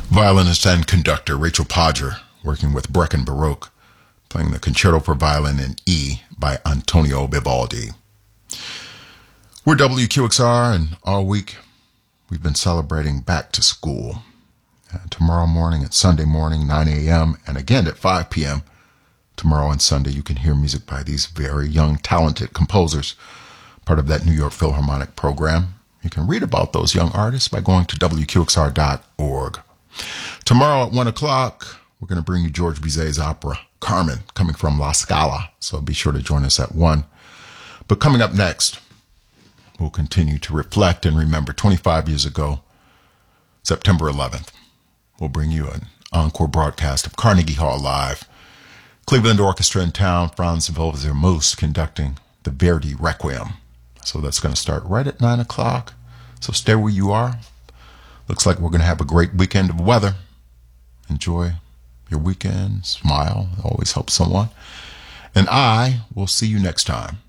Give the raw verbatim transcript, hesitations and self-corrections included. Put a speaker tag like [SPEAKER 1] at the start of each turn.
[SPEAKER 1] Violinist and conductor Rachel Podger, working with Brecken Baroque, playing the Concerto for Violin in E by Antonio Vivaldi. We're W Q X R, and all week we've been celebrating back to school. Uh, tomorrow morning and Sunday morning, nine a.m., and again at five p.m. tomorrow and Sunday, you can hear music by these very young, talented composers, part of that New York Philharmonic program. You can read about those young artists by going to W Q X R dot org. Tomorrow at one o'clock, we're going to bring you George Bizet's opera, Carmen, coming from La Scala, so be sure to join us at one. But coming up next, we'll continue to reflect and remember twenty-five years ago, September eleventh. We'll bring you an encore broadcast of Carnegie Hall Live. Cleveland Orchestra in town, Franz Wilsermuth conducting the Verdi Requiem. So that's going to start right at nine o'clock. So stay where you are. Looks like we're going to have a great weekend of weather. Enjoy your weekend. Smile. It always helps someone. And I will see you next time